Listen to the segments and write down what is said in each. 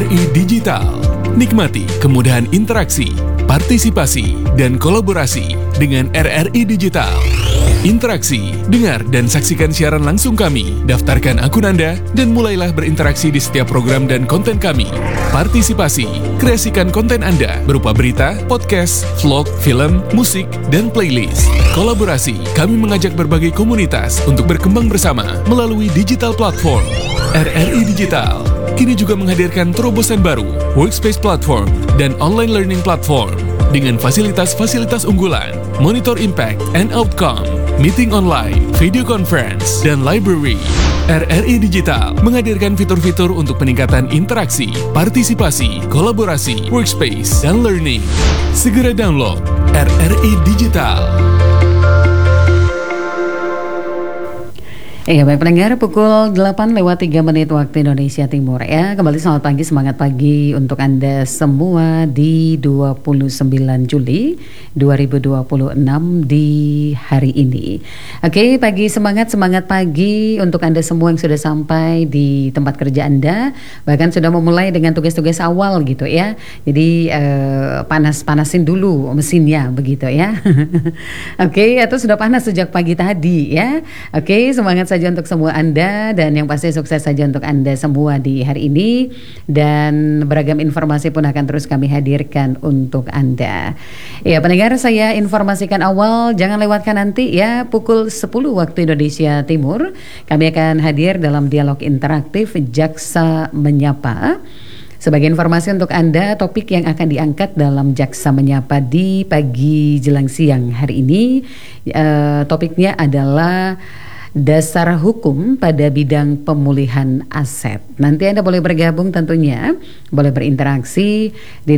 RRI Digital. Nikmati kemudahan interaksi, partisipasi, dan kolaborasi dengan RRI Digital. Interaksi, dengar dan saksikan siaran langsung kami, daftarkan akun Anda, dan mulailah berinteraksi di setiap program dan konten kami. Partisipasi, kreasikan konten Anda berupa berita, podcast, vlog, film, musik, dan playlist. Kolaborasi, kami mengajak berbagai komunitas untuk berkembang bersama melalui digital platform. RRI Digital kini juga menghadirkan terobosan baru, workspace platform, dan online learning platform dengan fasilitas-fasilitas unggulan, monitor impact and outcome, meeting online, video conference, dan library. RRI Digital menghadirkan fitur-fitur untuk peningkatan interaksi, partisipasi, kolaborasi, workspace, dan learning. Segera download RRI Digital. Ya, baik pendengar, pukul 8:03 waktu Indonesia Timur ya. Kembali selamat pagi, semangat pagi untuk Anda semua di 29 Juli 2026 di hari ini. Oke, pagi semangat pagi untuk Anda semua yang sudah sampai di tempat kerja Anda, bahkan sudah memulai dengan tugas-tugas awal gitu ya. Jadi panas-panasin dulu mesinnya begitu ya. Oke, atau sudah panas sejak pagi tadi ya. Oke, semangat saja untuk semua Anda, dan yang pasti sukses saja untuk Anda semua di hari ini, dan beragam informasi pun akan terus kami hadirkan untuk Anda. Ya pendengar, saya informasikan awal, jangan lewatkan nanti ya, pukul 10 waktu Indonesia Timur kami akan hadir dalam dialog interaktif Jaksa Menyapa. Sebagai informasi untuk Anda, topik yang akan diangkat dalam Jaksa Menyapa di pagi jelang siang hari ini, topiknya adalah dasar hukum pada bidang pemulihan aset. Nanti Anda boleh bergabung tentunya, boleh berinteraksi di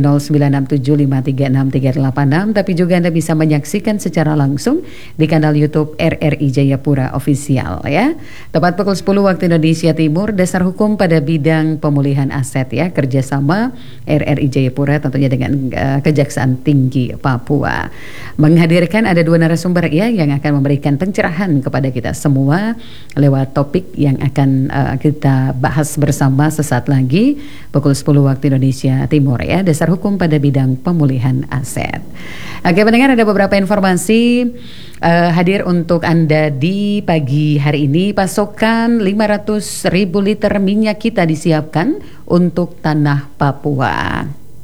0967536386, tapi juga Anda bisa menyaksikan secara langsung di kanal YouTube RRI Jayapura Official ya. Tepat pukul 10 waktu Indonesia Timur, dasar hukum pada bidang pemulihan aset ya, kerjasama RRI Jayapura tentunya dengan Kejaksaan Tinggi Papua. Menghadirkan ada 2 narasumber ya yang akan memberikan pencerahan kepada kita semua lewat topik yang akan kita bahas bersama sesaat lagi pukul 10 waktu Indonesia Timur ya, dasar hukum pada bidang pemulihan aset. Oke pendengar, ada beberapa informasi hadir untuk Anda di pagi hari ini. Pasokan 500.000 liter minyak kita disiapkan untuk tanah Papua.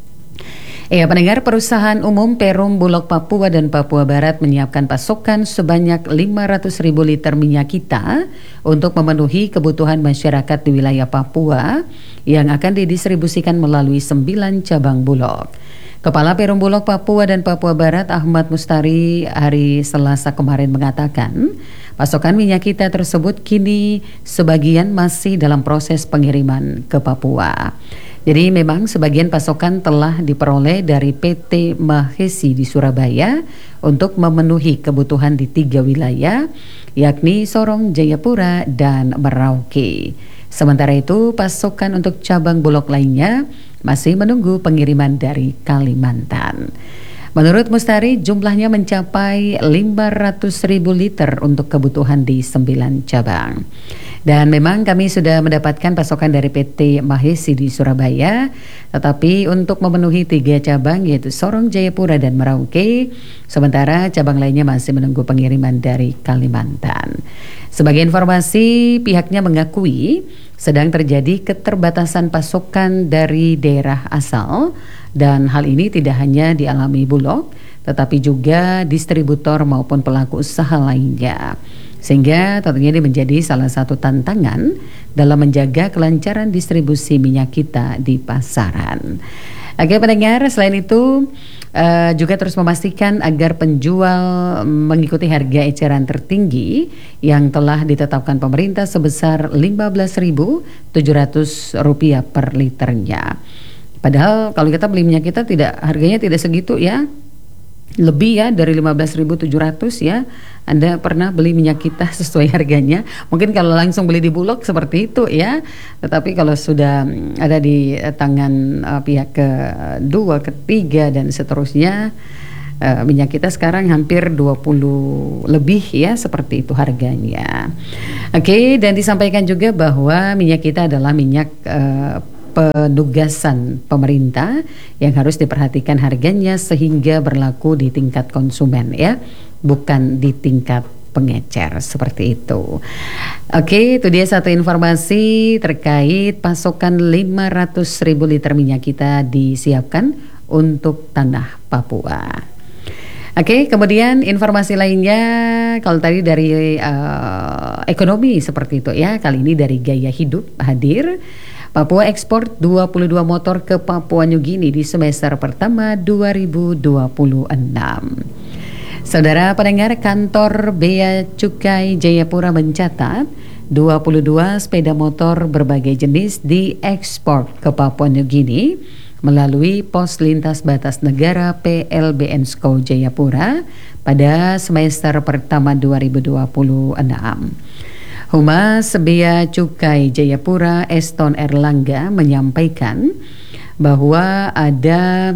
Ya pendengar, perusahaan umum Perum Bulog Papua dan Papua Barat menyiapkan pasokan sebanyak 500.000 liter minyak kita untuk memenuhi kebutuhan masyarakat di wilayah Papua yang akan didistribusikan melalui 9 cabang bulog. Kepala Perum Bulog Papua dan Papua Barat Ahmad Mustari hari Selasa kemarin mengatakan, pasokan minyak kita tersebut kini sebagian masih dalam proses pengiriman ke Papua. Jadi memang sebagian pasokan telah diperoleh dari PT Mahesi di Surabaya untuk memenuhi kebutuhan di 3 wilayah, yakni Sorong, Jayapura, dan Merauke. Sementara itu pasokan untuk cabang bulog lainnya masih menunggu pengiriman dari Kalimantan. Menurut Mustari, jumlahnya mencapai 500.000 liter untuk kebutuhan di 9 cabang. Dan memang kami sudah mendapatkan pasokan dari PT Mahesi di Surabaya, tetapi untuk memenuhi 3 cabang yaitu Sorong, Jayapura, dan Merauke, sementara cabang lainnya masih menunggu pengiriman dari Kalimantan. Sebagai informasi, pihaknya mengakui sedang terjadi keterbatasan pasokan dari daerah asal, dan hal ini tidak hanya dialami Bulog, tetapi juga distributor maupun pelaku usaha lainnya. Sehingga tentunya ini menjadi salah satu tantangan dalam menjaga kelancaran distribusi minyak kita di pasaran. Oke pendengar, selain itu juga terus memastikan agar penjual mengikuti harga eceran tertinggi yang telah ditetapkan pemerintah sebesar Rp15.700 per liternya. Padahal kalau kita beli minyak kita harganya tidak segitu ya. Lebih ya dari 15.700 ya. Anda pernah beli minyak kita sesuai harganya. Mungkin kalau langsung beli di Bulog seperti itu ya. Tetapi kalau sudah ada di tangan pihak kedua, ketiga dan seterusnya, minyak kita sekarang hampir 20 lebih ya, seperti itu harganya. Oke, dan disampaikan juga bahwa minyak kita adalah minyak penugasan pemerintah yang harus diperhatikan harganya sehingga berlaku di tingkat konsumen ya, bukan di tingkat pengecer seperti itu. Oke, itu dia satu informasi terkait pasokan 500.000 liter minyak kita disiapkan untuk tanah Papua. Oke, kemudian informasi lainnya kalau tadi dari ekonomi seperti itu ya, kali ini dari gaya hidup hadir. Papua ekspor 22 motor ke Papua New Guinea di semester pertama 2026. Saudara pendengar, kantor Bea Cukai Jayapura mencatat 22 sepeda motor berbagai jenis diekspor ke Papua New Guinea melalui pos lintas batas negara PLBN SCO Jayapura pada semester pertama 2026. Humas Bea Cukai Jayapura Eston Erlangga menyampaikan bahwa ada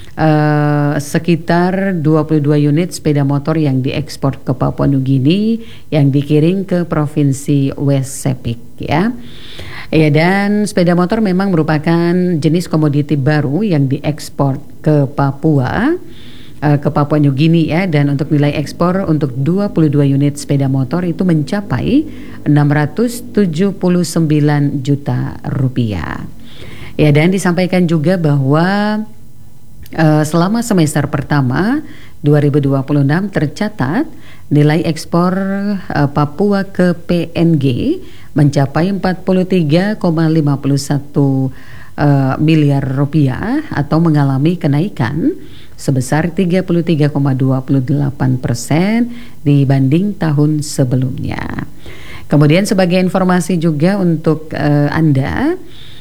sekitar 22 unit sepeda motor yang diekspor ke Papua New Guinea yang dikirim ke Provinsi West Sepik ya. Ya, dan sepeda motor memang merupakan jenis komoditi baru yang diekspor ke Papua New Guinea ya, dan untuk nilai ekspor untuk 22 unit sepeda motor itu mencapai 679 juta rupiah. Ya, dan disampaikan juga bahwa selama semester pertama 2026 tercatat nilai ekspor Papua ke PNG mencapai 43,51 miliar rupiah atau mengalami kenaikan sebesar 33,28% dibanding tahun sebelumnya. Kemudian sebagai informasi juga untuk Anda,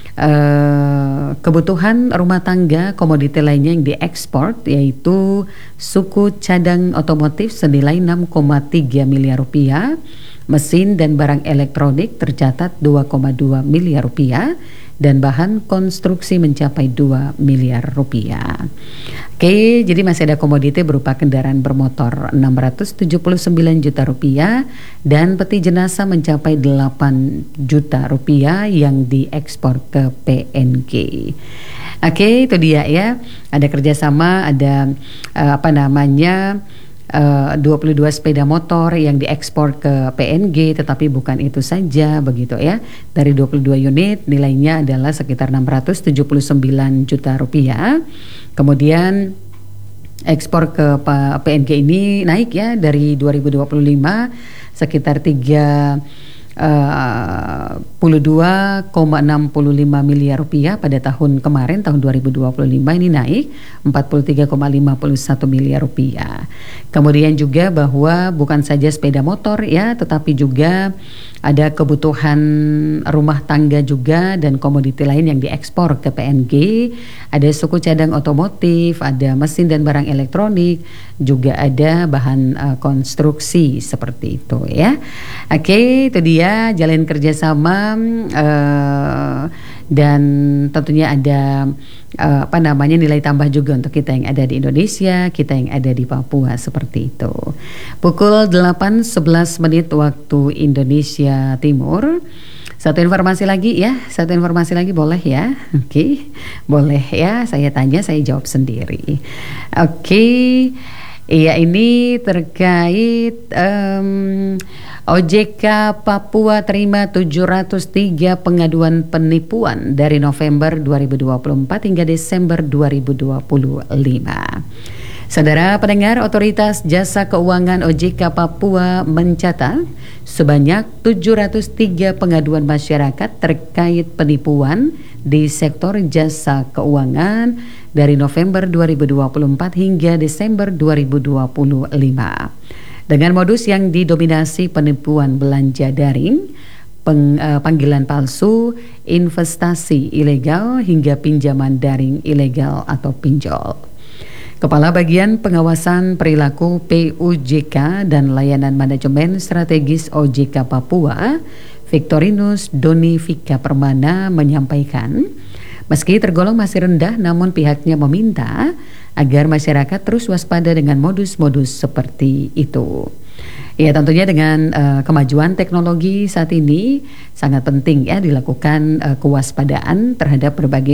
kebutuhan rumah tangga komoditi lainnya yang diekspor yaitu suku cadang otomotif senilai 6,3 miliar rupiah, mesin dan barang elektronik tercatat 2,2 miliar rupiah, dan bahan konstruksi mencapai 2 miliar rupiah. Oke, jadi masih ada komoditi berupa kendaraan bermotor 679 juta rupiah dan peti jenazah mencapai 8 juta rupiah yang diekspor ke PNG. Oke, itu dia ya. Ada kerjasama, ada 22 sepeda motor yang diekspor ke PNG, tetapi bukan itu saja begitu ya. Dari 22 unit nilainya adalah sekitar 679 juta rupiah. Kemudian ekspor ke PNG ini naik ya dari 2025 sekitar 32,65 miliar rupiah pada tahun kemarin, tahun 2025 ini naik 43,51 miliar rupiah. Kemudian juga bahwa bukan saja sepeda motor ya, tetapi juga ada kebutuhan rumah tangga juga dan komoditi lain yang diekspor ke PNG. Ada suku cadang otomotif, ada mesin dan barang elektronik, juga ada bahan konstruksi seperti itu ya. Oke, itu dia jalin kerjasama dan tentunya ada nilai tambah juga untuk kita yang ada di Indonesia, kita yang ada di Papua seperti itu. Pukul 8.11 menit waktu Indonesia Timur. Satu informasi lagi boleh ya? Oke, boleh ya, saya tanya, saya jawab sendiri. Oke, iya, ini terkait OJK Papua terima 703 pengaduan penipuan dari November 2024 hingga Desember 2025. Saudara pendengar, Otoritas Jasa Keuangan OJK Papua mencatat sebanyak 703 pengaduan masyarakat terkait penipuan di sektor jasa keuangan dari November 2024 hingga Desember 2025. Dengan modus yang didominasi penipuan belanja daring, panggilan palsu, investasi ilegal hingga pinjaman daring ilegal atau pinjol. Kepala Bagian Pengawasan Perilaku PUJK dan Layanan Manajemen Strategis OJK Papua, Victorinus Donivika Permana menyampaikan, meski tergolong masih rendah, namun pihaknya meminta agar masyarakat terus waspada dengan modus-modus seperti itu. Ya, tentunya dengan kemajuan teknologi saat ini sangat penting ya dilakukan kewaspadaan terhadap berbagai